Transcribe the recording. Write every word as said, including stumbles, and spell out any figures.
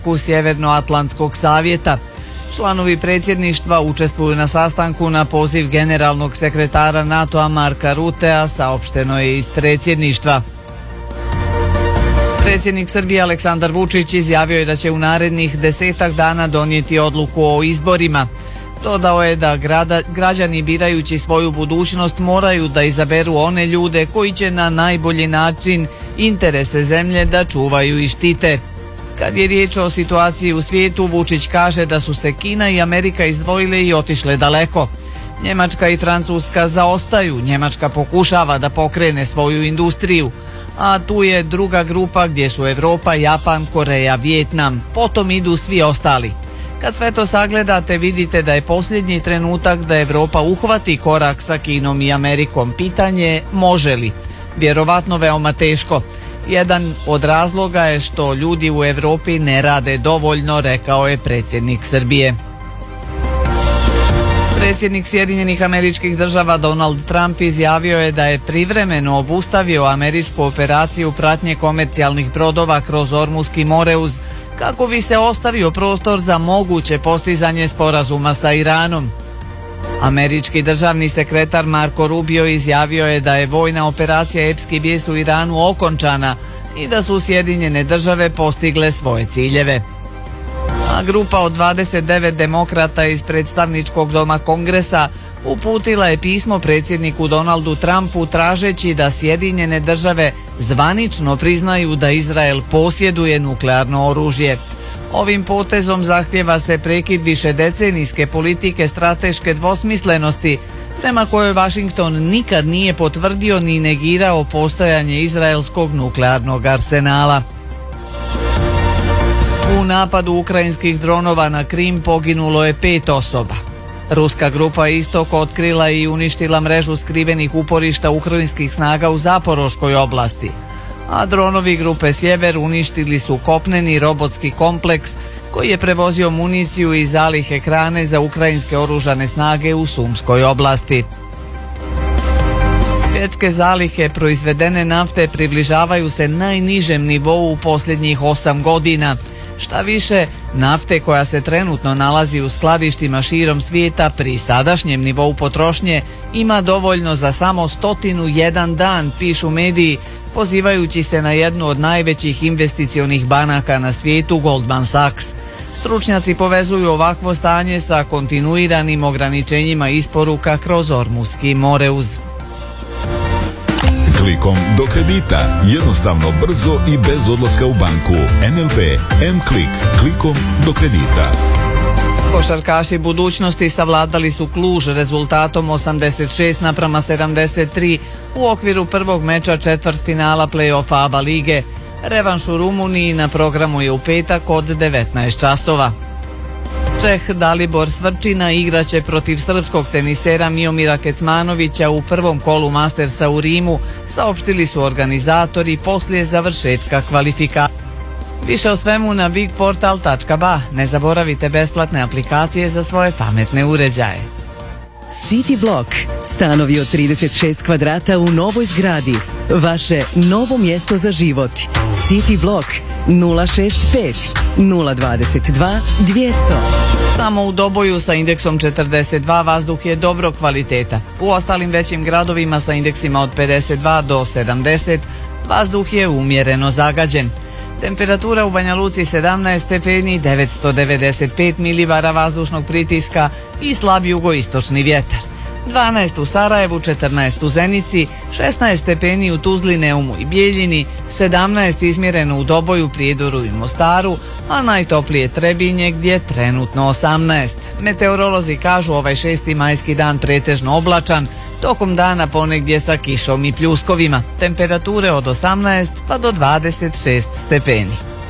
Sjevernoatlantskog savjeta. Članovi predsjedništva učestvuju na sastanku na poziv generalnog sekretara NATO-a Marka Rutea, saopšteno je iz predsjedništva. Predsjednik Srbije Aleksandar Vučić izjavio je da će u narednih desetak dana donijeti odluku o izborima. Dodao je da grada, građani birajući svoju budućnost moraju da izaberu one ljude koji će na najbolji način interese zemlje da čuvaju i štite. Kad je riječ o situaciji u svijetu, Vučić kaže da su se Kina i Amerika izdvojile i otišle daleko. Njemačka i Francuska zaostaju, Njemačka pokušava da pokrene svoju industriju, a tu je druga grupa gdje su Europa, Japan, Koreja, Vijetnam, potom idu svi ostali. Kad sve to sagledate, vidite da je posljednji trenutak da Europa uhvati korak sa Kinom i Amerikom. Pitanje je može li? Vjerovatno veoma teško. Jedan od razloga je što ljudi u Europi ne rade dovoljno, rekao je predsjednik Srbije. Predsjednik Sjedinjenih Američkih Država Donald Trump izjavio je da je privremeno obustavio američku operaciju pratnje komercijalnih brodova kroz Ormuski moreuz kako bi se ostavio prostor za moguće postizanje sporazuma sa Iranom. Američki državni sekretar Marco Rubio izjavio je da je vojna operacija Epski bijes u Iranu okončana i da su Sjedinjene Države postigle svoje ciljeve. A grupa od dvadeset devet demokrata iz predstavničkog doma Kongresa uputila je pismo predsjedniku Donaldu Trumpu tražeći da Sjedinjene Države zvanično priznaju da Izrael posjeduje nuklearno oružje. Ovim potezom zahtjeva se prekid višedecenijske politike strateške dvosmislenosti prema kojoj Washington nikad nije potvrdio ni negirao postojanje izraelskog nuklearnog arsenala. U napadu ukrajinskih dronova na Krim poginulo je pet osoba. Ruska grupa Istok otkrila i uništila mrežu skrivenih uporišta ukrajinskih snaga u Zaporoškoj oblasti, a dronovi grupe Sjever uništili su kopneni robotski kompleks koji je prevozio municiju i zalihe hrane za ukrajinske oružane snage u Sumskoj oblasti. Svjetske zalihe proizvedene nafte približavaju se najnižem nivou u posljednjih osam godina. Šta više, nafte koja se trenutno nalazi u skladištima širom svijeta pri sadašnjem nivou potrošnje ima dovoljno za samo stotinu jedan dan, pišu mediji, pozivajući se na jednu od najvećih investicionih banaka na svijetu, Goldman Sachs. Stručnjaci povezuju ovakvo stanje sa kontinuiranim ograničenjima isporuka kroz Ormuski moreuz. Klikom do kredita. Jednostavno, brzo i bez odlaska u banku. N L B M-Klik. Klikom do kredita. Košarkaši budućnosti savladali su Kluž rezultatom osamdeset šest naprama sedamdeset tri u okviru prvog meča četvrtfinala play-offa ABA lige. Revanš u Rumuniji na programu je u petak od devetnaest časova. Čeh Dalibor Svrčina igraće protiv srpskog tenisera Miomira Kecmanovića u prvom kolu Mastersa u Rimu, saopštili su organizatori poslije završetka kvalifikacije. Više o svemu na bigportal tačka ba. Ne zaboravite besplatne aplikacije za svoje pametne uređaje. City Block. Stanovi od trideset šest kvadrata u novoj zgradi. Vaše novo mjesto za život. City Block nula šest pet nula dvadeset dva dvjesto. Samo u Doboju sa indeksom četrdeset dva vazduh je dobro kvaliteta. U ostalim većim gradovima sa indeksima od pedeset dva do sedamdeset vazduh je umjereno zagađen. Temperatura u Banja Luci sedamnaest stepeni, devetsto devedeset pet milibara vazdušnog pritiska i slab jugoistočni vjetar. dvanaest u Sarajevu, četrnaest u Zenici, šesnaest stepeni u Tuzli, Neumu i Bijeljini, sedamnaest izmjereno u Doboju, Prijedoru i Mostaru, a najtoplije Trebinje gdje je trenutno osamnaest. Meteorolozi kažu ovaj šesti majski dan pretežno oblačan, tokom dana ponegdje sa kišom i pljuskovima. Temperature od osamnaest pa do dvadeset šest stepeni.